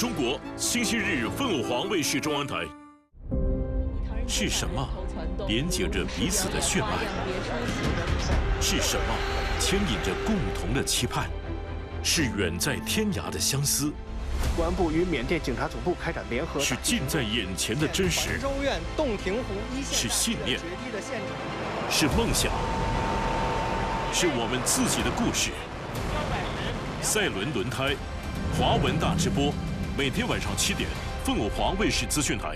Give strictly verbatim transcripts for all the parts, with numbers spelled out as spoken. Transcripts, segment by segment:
中国，星期日凤凰凰卫视中央台。是什么连接着彼此的血脉？是什么牵引着共同的期盼？是远在天涯的相思。 公安部与缅甸警察总部开展联合。 是近在眼前的真实。 州院洞庭湖一线。 是信念。是梦想。是我们自己的故事。赛轮轮胎，华文大直播，每天晚上七点，凤凰华卫视资讯台。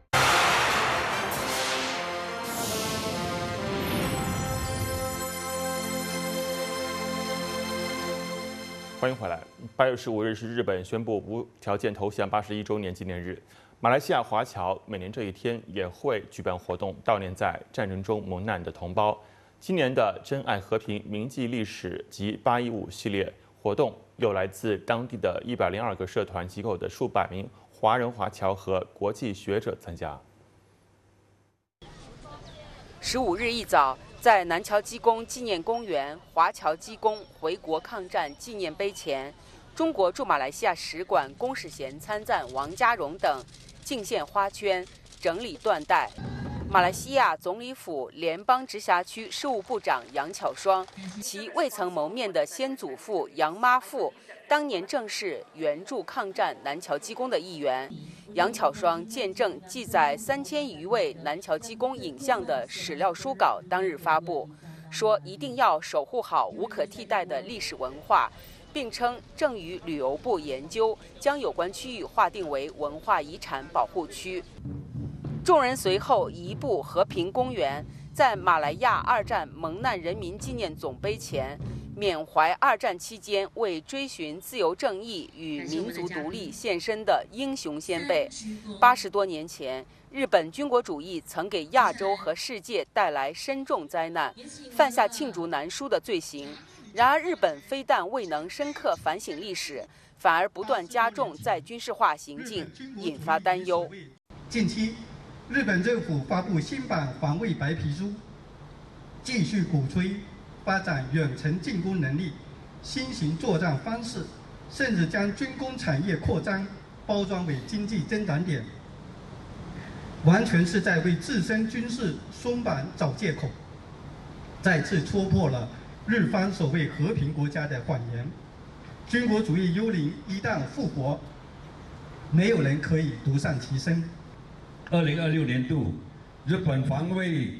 欢迎回来。八月十五日是日本宣布无条件投降八十一周年纪念日。马来西亚华侨每年这一天也会举办活动，悼念在战争中蒙难的同胞。今年的珍爱和平铭记历史及八一五系列活动，又来自当地的一百零二个社团机构的数百名华人华侨和国际学者参加。 十五日一早，在南侨机工纪念公园华侨机工回国抗战纪念碑前，中国驻马来西亚使馆公使衔参赞王家荣等敬献花圈、整理缎带。马来西亚总理府联邦直辖区事务部长杨巧双，其未曾谋面的先祖父杨妈父，当年正是援助抗战南侨机工的一员。杨巧双见证记载三千余位南侨机工影像的史料书稿当日发布，说一定要守护好无可替代的历史文化，并称正与旅游部研究，将有关区域划定为文化遗产保护区。众人随后移步和平公园，在马来亚二战蒙难人民纪念总碑前，缅怀二战期间为追寻自由正义与民族独立献身的英雄先辈。八十多年前，日本军国主义曾给亚洲和世界带来深重灾难，犯下罄竹难书的罪行。然而，日本非但未能深刻反省历史，反而不断加重在军事化行径，引发担忧。 近期，日本政府发布新版防卫白皮书，继续鼓吹发展远程进攻能力、新型作战方式，甚至将军工产业扩张包装为经济增长点，完全是在为自身军事松绑找借口，再次戳破了日方所谓和平国家的谎言。军国主义幽灵一旦复活，没有人可以独善其身。 二零二六年度，日本防卫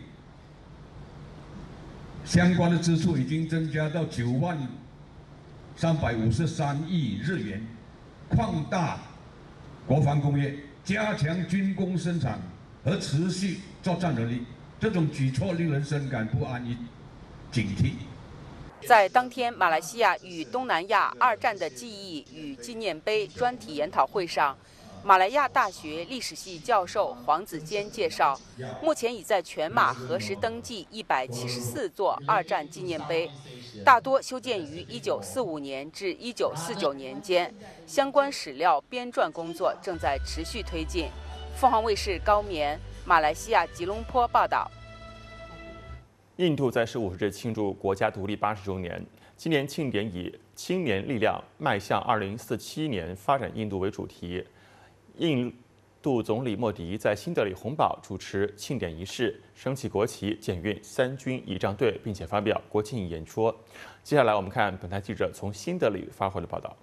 相关的支出已经增加到九万三百五十三亿日元，扩大国防工业，加强军工生产和持续作战能力。这种举措令人深感不安与警惕。 在当天马来西亚与东南亚二战的记忆与纪念碑专题研讨会上，马来亚大学历史系教授黄子坚介绍，目前已在全马核实登记一百七十四座二战纪念碑，大多修建于一九四五年至一九四九年间，相关史料编撰工作正在持续推进。凤凰卫视高棉，马来西亚吉隆坡报道。 印度在十五日庆祝国家独立八十周年，今年庆典以“青年力量迈向二零四七年发展印度”为主题。印度总理莫迪在新德里洪堡主持庆典仪式，升起国旗、检阅三军仪仗队，并且发表国庆演说。接下来，我们看本台记者从新德里发回的报道。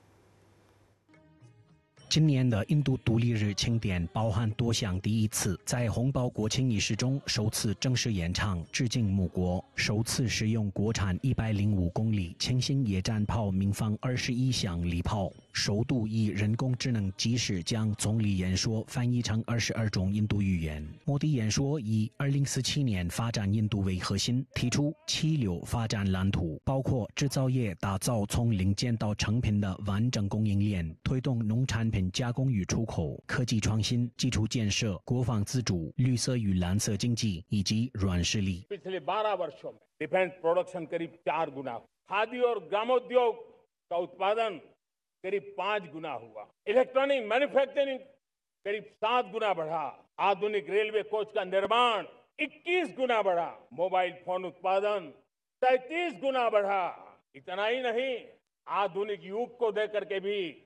今年的印度独立日庆典包含多项第一次，在洪堡国庆仪式中首次正式演唱致敬母国，首次使用国产一百零五公里轻型野战炮鸣放二十一响礼炮，首度以人工智能即时将总理演说翻译成二十二种印度语言。莫迪演说以二零四七年发展印度为核心，提出七流发展蓝图，包括制造业打造从零件到成品的完整供应链，推动农产品加工与出口、科技创新、基础建设、国防自主、绿色与蓝色经济以及软实力。 पिछले बारह वर्षों में डिफेंस प्रोडक्शन करीब चार गुना, खादी और ग्रामोद्योग का उत्पादन करीब पांच गुना हुआ, इलेक्ट्रॉनिक मैन्युफैक्चरिंग करीब सात गुना बढ़ा, आधुनिक रेलवे कोच का निर्माण इक्कीस गुना बढ़ा, मोबाइल फोन उत्पादन तैंतीस गुना बढ़ा। इतना ही नहीं, आधुनिक युग को देकर के भी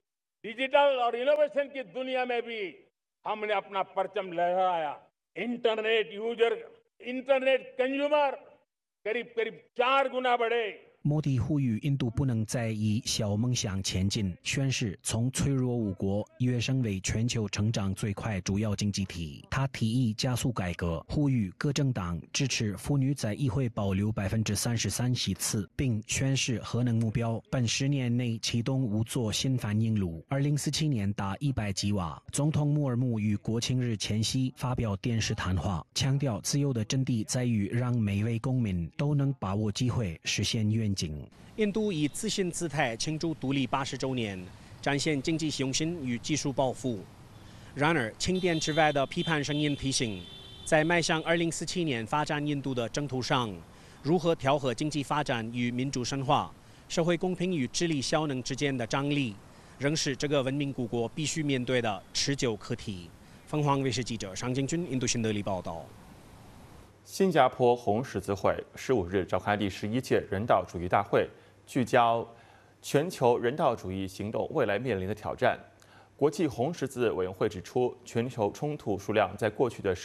डिजिटल और इनोवेशन की दुनिया में भी हमने अपना परचम लहराया। इंटरनेट यूजर, इंटरनेट कंज्यूमर करीब करीब चार गुना बढ़े। 莫迪呼吁印度不能再以小梦想前进，宣誓从脆弱五国跃升为全球成长最快主要经济体。他提议加速改革，呼吁各政党支持妇女在议会保留百分之三十三席次，并宣示核能目标本十年内启动五座新反应炉，二零四七年达一百吉瓦。总统穆尔穆于国庆日前夕发表电视谈话，强调自由的真谛在于让每位公民都能把握机会，实现愿景。印度以自信姿态庆祝独立八十周年，展现经济雄心与技术抱负。然而，清电之外的批判声音提醒，在迈向二零四七年发展印度的征途上，如何调和经济发展与民主深化、社会公平与智力效能之间的张力，仍是这个文明古国必须面对的持久课题。凤凰卫视记者尚敬军印度新德里报道。 新加坡红十字会十五日召开第十一届人道主义大会，聚焦全球人道主义行动未来面临的挑战。国际红十字委员会指出，全球冲突数量在过去的